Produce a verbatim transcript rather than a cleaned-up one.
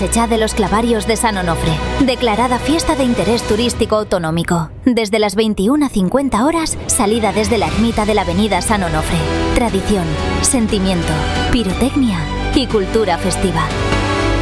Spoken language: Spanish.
Passejar de los Clavarios de San Onofre, declarada fiesta de interés turístico autonómico. Desde las veintiuna cincuenta horas, salida desde la ermita de la avenida San Onofre. Tradición, sentimiento, pirotecnia y cultura festiva.